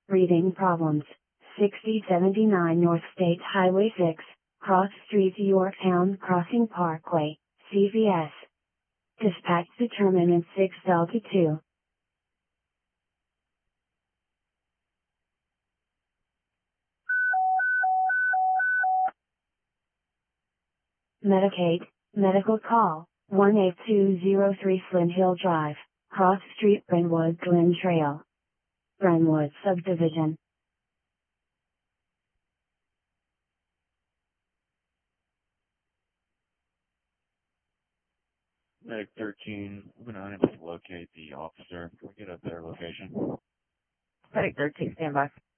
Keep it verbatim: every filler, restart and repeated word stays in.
Reading problems. sixty seventy-nine North State Highway six, Cross Street, Yorktown Crossing Parkway, C V S. Dispatch determinant six Delta two. Medicaid, medical call, one eight two zero three Flint Hill Drive, Cross Street, Brentwood Glen Trail. Brentwood Subdivision. Medic thirteen, we've been unable to locate the officer. Can we get a better location? Medic thirteen, stand by.